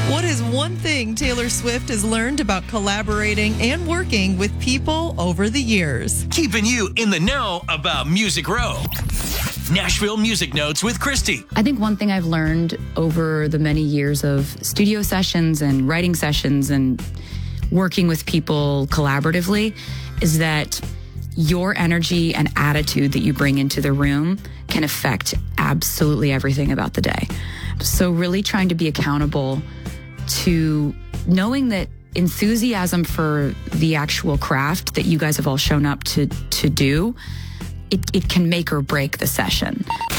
What is one thing Taylor Swift has learned about collaborating and working with people over the years? Keeping you in the know about Music Row. Nashville Music Notes with Christy. I think one thing I've learned over the many years of studio sessions and writing sessions and working with people collaboratively is that your energy and attitude that you bring into the room can affect absolutely everything about the day. So really trying to be accountable to knowing that enthusiasm for the actual craft that you guys have all shown up to do, it can make or break the session.